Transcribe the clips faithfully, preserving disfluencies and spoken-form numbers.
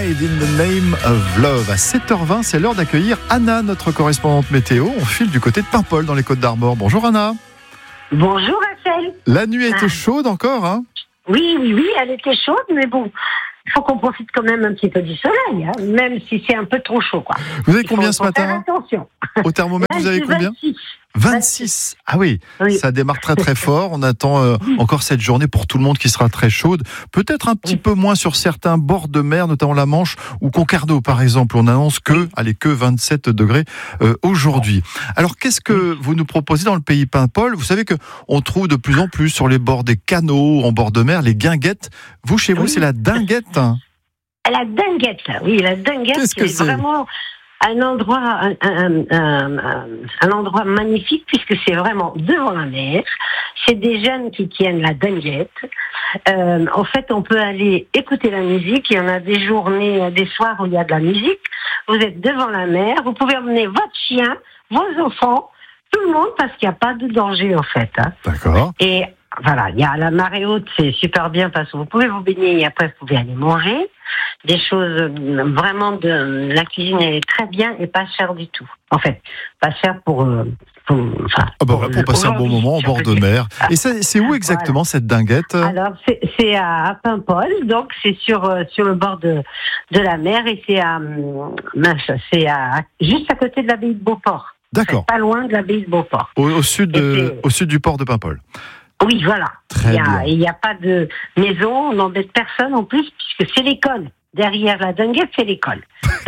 Made in the Name of Love. À sept heures vingt, c'est l'heure d'accueillir Anna, notre correspondante météo. On file du côté de Paimpol, dans les Côtes-d'Armor. Bonjour Anna. Bonjour Rachel. La nuit était Ah. chaude encore, hein? Oui, oui, oui, elle était chaude, mais bon, il faut qu'on profite quand même un petit peu du soleil, hein, même si c'est un peu trop chaud, quoi. Vous avez Il faut- combien ce faut faire matin? attention. Au thermomètre, vous avez combien? vingt-six. vingt-six. Ah oui, Oui. ça démarre très très fort. On attend euh, encore cette journée pour tout le monde qui sera très chaude. Peut-être un petit Oui. peu moins sur certains bords de mer, notamment la Manche ou Concarneau par exemple. On annonce que, allez, que vingt-sept degrés euh, aujourd'hui. Alors qu'est-ce que vous nous proposez dans le pays Paimpol? Vous savez que on trouve de plus en plus sur les bords des canaux, en bord de mer, les guinguettes. Vous, chez vous, Oui. c'est la dinguette, hein? La dinguette, là, oui, la dinguette, Qu'est-ce que c'est c'est? vraiment un endroit, un, un- un- un- un endroit magnifique puisque c'est vraiment devant la mer. C'est des jeunes qui tiennent la dinguette. Euh, en fait, on peut aller écouter la musique. Il y en a des journées, des soirs où il y a de la musique. Vous êtes devant la mer. Vous pouvez emmener votre chien, vos enfants, tout le monde parce qu'il n'y a pas de danger en fait, hein. D'accord. Et voilà, il y a la marée haute, c'est super bien parce que vous pouvez vous baigner et après vous pouvez aller manger. Des choses euh, vraiment de la cuisine, elle est très bien et pas chère du tout. En fait, pas cher pour, euh, pour, enfin, Ah bah voilà, pour passer un bon aujourd'hui, moment en si on bord peut de dire. mer. Et ça, c'est où exactement cette dinguette? Alors c'est, c'est à Paimpol, donc c'est sur euh, sur le bord de de la mer et c'est à hum, mince, c'est à juste à côté de l'abbaye de Beauport. D'accord. Pas loin de l'abbaye de Beauport. Au, au sud Et de, c'est- au sud du port de Paimpol. Oui, voilà. Très Il y a- bien. Il n'y a, pas de maison, on n'embête personne en plus, puisque c'est l'école. Derrière la dinguette, c'est l'école.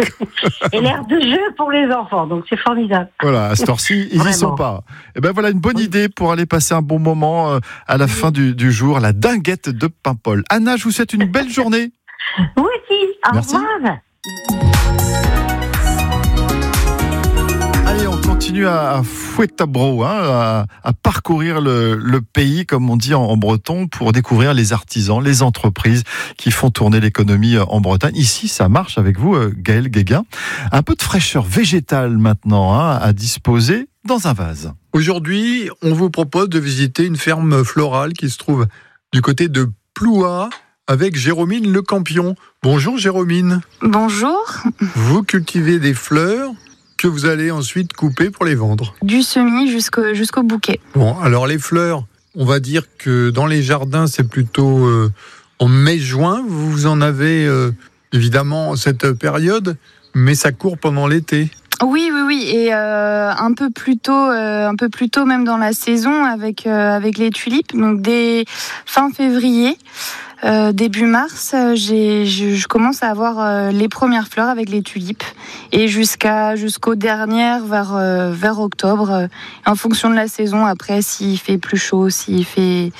Et l'air de jeu pour les enfants, donc c'est formidable. Voilà, à cette heure-ci, ils y Vraiment. sont pas. Et ben voilà une bonne Oui. idée pour aller passer un bon moment euh, à la fin du, du jour, la dinguette de Paimpol. Anna, je vous souhaite une belle journée. Vous aussi, au Merci. revoir. Allez, on continue à, à Fuentabro, hein, à, à parcourir le, le pays, comme on dit en, en breton, pour découvrir les artisans, les entreprises qui font tourner l'économie euh, en Bretagne. Ici, ça marche avec vous, euh, Gaël Guéguin. Un peu de fraîcheur végétale maintenant, hein, à disposer dans un vase. Aujourd'hui, on vous propose de visiter une ferme florale qui se trouve du côté de Plouha avec Jérômine Le Campion. Bonjour Jérômine. Bonjour, Vous cultivez des fleurs que vous allez ensuite couper pour les vendre. du semis jusqu'au jusqu'au bouquet. Bon, alors les fleurs, on va dire que dans les jardins, c'est plutôt euh, en mai-juin. Vous en avez euh, évidemment cette période, mais ça court pendant l'été. Oui, oui, oui, et euh, un peu plus tôt, euh, un peu plus tôt même dans la saison avec euh, avec les tulipes. Donc dès fin février, euh, début mars, euh, j'ai, je, je commence à avoir euh, les premières fleurs avec les tulipes et jusqu'à jusqu'aux dernières vers euh, vers octobre. euh, en fonction de la saison, après, s'il fait plus chaud, s'il fait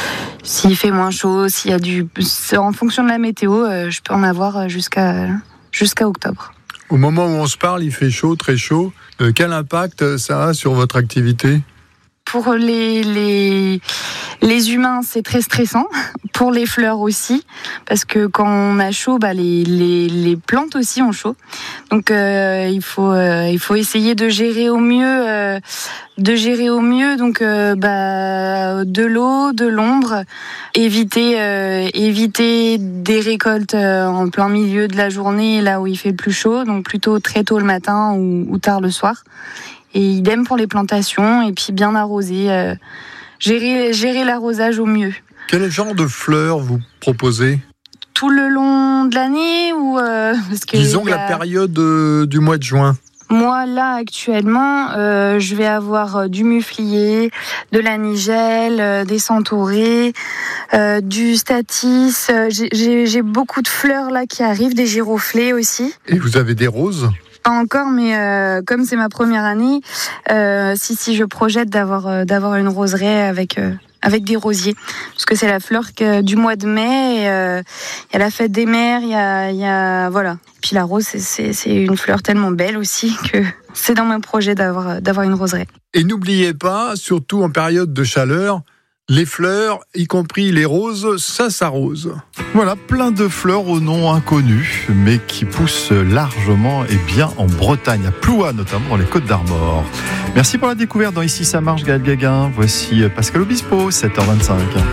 s'il fait moins chaud, s'il y a du, en fonction de la météo, euh, je peux en avoir jusqu'à jusqu'à octobre. Au moment où on se parle, il fait chaud, très chaud. Euh, quel impact ça a sur votre activité ? Pour les, les, les humains, c'est très stressant. Pour les fleurs aussi. Parce que quand on a chaud, bah, les, les, les plantes aussi ont chaud. Donc, euh, il faut, euh, il faut essayer de gérer au mieux, euh, de gérer au mieux. Donc, euh, bah, de l'eau, de l'ombre. Éviter, euh, éviter des récoltes euh, en plein milieu de la journée, là où il fait plus chaud. Donc, plutôt très tôt le matin ou, ou tard le soir. Et idem pour les plantations, et puis bien arroser, euh, gérer, gérer l'arrosage au mieux. Quel genre de fleurs vous proposez ? Tout le long de l'année ou euh, parce que Disons il y a- la période euh, du mois de juin. Moi là actuellement, euh, je vais avoir euh, du muflier, de la nigelle, euh, des centaurées, euh, du statis. euh, j'ai, j'ai, j'ai beaucoup de fleurs là qui arrivent, des giroflées aussi. Et vous avez des roses ? Pas encore, mais euh, comme c'est ma première année, euh, si si je projette d'avoir euh, d'avoir une roseraie avec euh, avec des rosiers, parce que c'est la fleur que, du mois de mai. Il euh, y a la fête des mères, il y a il y a voilà. Et puis la rose, c'est, c'est c'est une fleur tellement belle aussi que c'est dans mon projet d'avoir d'avoir une roseraie. Et n'oubliez pas, surtout en période de chaleur, les fleurs, y compris les roses, ça s'arrose. Voilà, plein de fleurs au nom inconnu, mais qui poussent largement et bien en Bretagne, à Plouha notamment, dans les Côtes-d'Armor. Merci pour la découverte dans Ici ça marche, Gaël Guéguin. Voici Pascal Obispo, sept heures vingt-cinq.